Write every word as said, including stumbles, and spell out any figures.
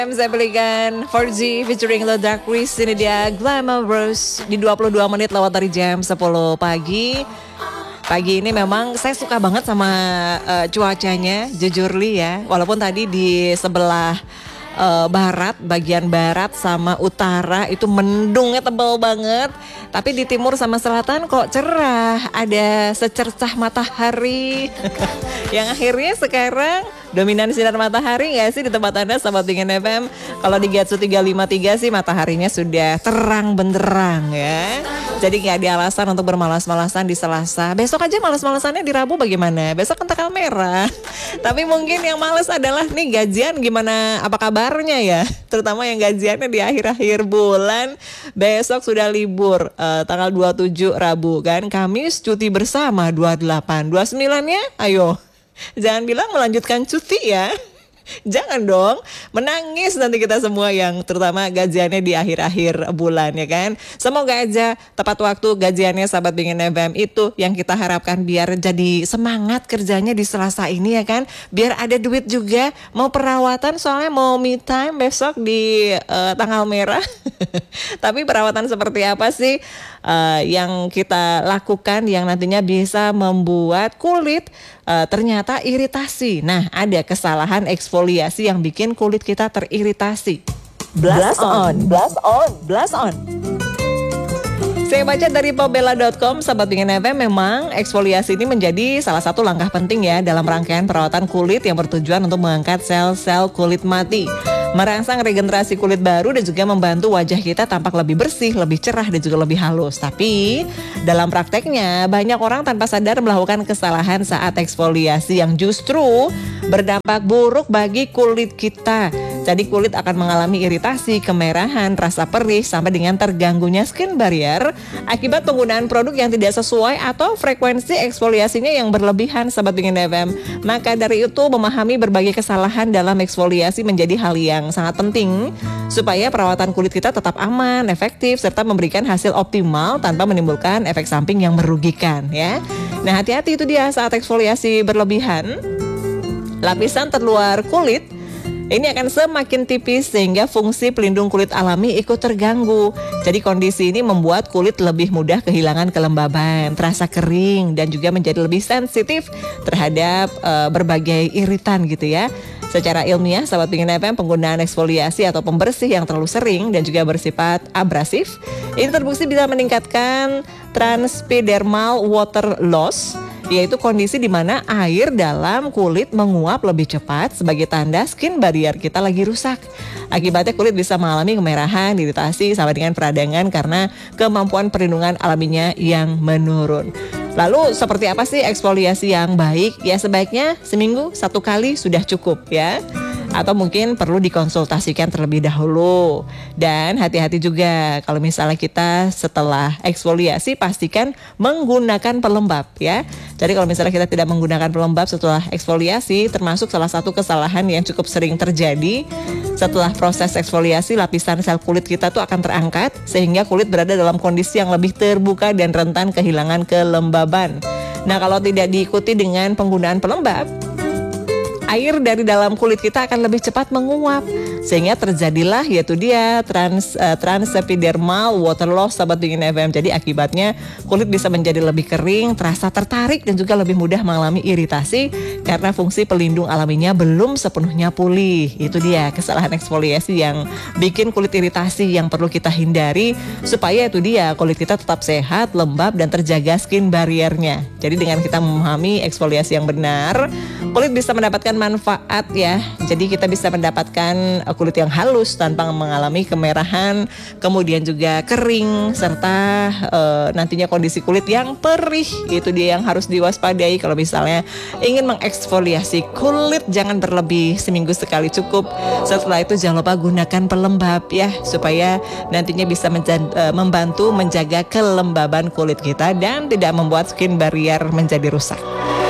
Saya belikan four G featuring Ludacris. Ini dia Glamorous di dua puluh dua menit lewat dari jam sepuluh pagi. Pagi ini memang saya suka banget sama uh, cuacanya, jujur Li ya. Walaupun tadi di sebelah uh, barat, bagian barat sama utara itu mendungnya tebal banget. Tapi di timur sama selatan kok cerah, ada secercah matahari. Yang akhirnya sekarang dominan sinar matahari gak sih di tempat Anda Sahabat Dingin F M? Kalau di Gatsu tiga lima tiga sih mataharinya sudah terang benderang ya. Jadi gak ada alasan untuk bermalas-malasan di Selasa. Besok aja malas-malasannya di Rabu bagaimana? Besok kan tanggal merah. Tapi mungkin yang males adalah nih gajian gimana, apa kabarnya ya? Terutama yang gajiannya di akhir-akhir bulan. Besok sudah libur uh, tanggal dua puluh tujuh Rabu kan. Kamis cuti bersama dua puluh delapan. dua puluh sembilan ya ayo. Jangan bilang melanjutkan cuti ya. Jangan dong, menangis nanti kita semua yang terutama gajiannya di akhir-akhir bulan ya kan. Semoga aja tepat waktu gajiannya Sahabat Dingin F M itu yang kita harapkan biar jadi semangat kerjanya di Selasa ini ya kan. Biar ada duit juga, mau perawatan soalnya mau me time besok di uh, tanggal merah. Tapi perawatan seperti apa sih uh, yang kita lakukan yang nantinya bisa membuat kulit uh, ternyata iritasi. Nah, ada kesalahan eksfoliasi yang bikin kulit kita teriritasi. Blast, blast on. on, blast on, blast on. Saya baca dari pobela dot com, Sahabat Dingin F M, memang eksfoliasi ini menjadi salah satu langkah penting ya dalam rangkaian perawatan kulit yang bertujuan untuk mengangkat sel-sel kulit mati, merangsang regenerasi kulit baru dan juga membantu wajah kita tampak lebih bersih, lebih cerah dan juga lebih halus. Tapi dalam prakteknya banyak orang tanpa sadar melakukan kesalahan saat eksfoliasi yang justru berdampak buruk bagi kulit kita. Jadi kulit akan mengalami iritasi, kemerahan, rasa perih sampai dengan terganggunya skin barrier akibat penggunaan produk yang tidak sesuai atau frekuensi eksfoliasinya yang berlebihan Sahabat Dingin F M. Maka dari itu memahami berbagai kesalahan dalam eksfoliasi menjadi hal yang sangat penting supaya perawatan kulit kita tetap aman, efektif, serta memberikan hasil optimal tanpa menimbulkan efek samping yang merugikan ya. Nah, hati-hati itu dia saat eksfoliasi berlebihan. Lapisan terluar kulit ini akan semakin tipis sehingga fungsi pelindung kulit alami ikut terganggu. Jadi kondisi ini membuat kulit lebih mudah kehilangan kelembaban, terasa kering dan juga menjadi lebih sensitif terhadap uh, berbagai iritan gitu ya. Secara ilmiah, Sahabat Dingin F M, penggunaan eksfoliasi atau pembersih yang terlalu sering dan juga bersifat abrasif ini terbukti bisa meningkatkan transepidermal water loss, yaitu kondisi di mana air dalam kulit menguap lebih cepat sebagai tanda skin barrier kita lagi rusak. Akibatnya kulit bisa mengalami kemerahan, iritasi, sama dengan peradangan karena kemampuan perlindungan alaminya yang menurun. Lalu seperti apa sih eksfoliasi yang baik? Ya sebaiknya seminggu satu kali sudah cukup ya. Atau mungkin perlu dikonsultasikan terlebih dahulu. Dan hati-hati juga kalau misalnya kita setelah eksfoliasi pastikan menggunakan pelembab ya. Jadi kalau misalnya kita tidak menggunakan pelembab setelah eksfoliasi, termasuk salah satu kesalahan yang cukup sering terjadi. Setelah proses eksfoliasi, lapisan sel kulit kita tuh akan terangkat sehingga kulit berada dalam kondisi yang lebih terbuka dan rentan kehilangan kelembaban. Nah, kalau tidak diikuti dengan penggunaan pelembab, air dari dalam kulit kita akan lebih cepat menguap sehingga terjadilah yaitu dia trans uh, transepidermal water loss Sahabat Dingin F M. Jadi akibatnya kulit bisa menjadi lebih kering, terasa tertarik dan juga lebih mudah mengalami iritasi karena fungsi pelindung alaminya belum sepenuhnya pulih. Itu dia kesalahan eksfoliasi yang bikin kulit iritasi yang perlu kita hindari supaya itu dia kulit kita tetap sehat, lembab dan terjaga skin barriernya. Jadi dengan kita memahami eksfoliasi yang benar, kulit bisa mendapatkan manfaat ya. Jadi kita bisa mendapatkan kulit yang halus tanpa mengalami kemerahan, kemudian juga kering serta e, nantinya kondisi kulit yang perih. Itu dia yang harus diwaspadai kalau misalnya ingin mengeksfoliasi kulit. Jangan berlebih, seminggu sekali cukup. Setelah itu jangan lupa gunakan pelembab ya supaya nantinya bisa menja- e, membantu menjaga kelembaban kulit kita dan tidak membuat skin barrier menjadi rusak.